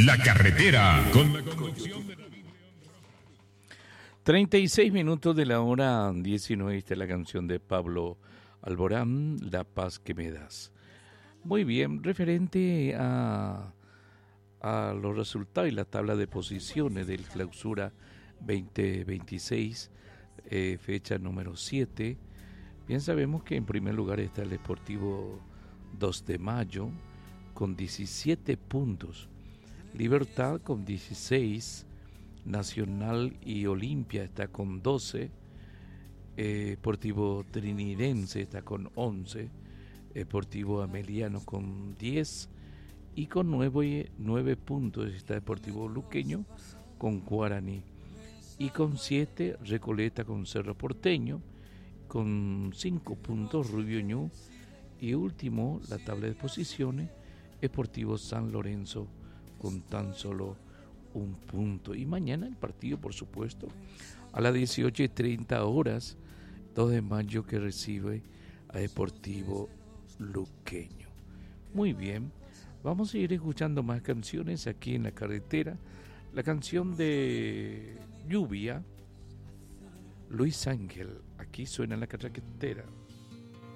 La Carretera, con la conducción de 36 minutos de la hora 19, esta es la canción de Pablo Alborán, La paz que me das. Muy bien, referente a los resultados y la tabla de posiciones del Clausura 2026, fecha número 7. Bien sabemos que en primer lugar está el Sportivo 2 de Mayo con 17 puntos, Libertad con 16, Nacional y Olimpia está con 12, Deportivo Trinidense está con 11, Deportivo Ameliano con 10 y con 9 puntos está Deportivo Luqueño con Guaraní y con 7 Recoleta con Cerro Porteño, con 5 puntos Rubio Ñu y último la tabla de posiciones Deportivo San Lorenzo con tan solo un punto. Y mañana el partido, por supuesto, a las 18:30 2 de mayo, que recibe a Deportivo Luqueño. Muy bien, vamos a ir escuchando más canciones aquí en La Carretera. La canción de Lluvia, Luis Ángel, aquí suena La Carretera.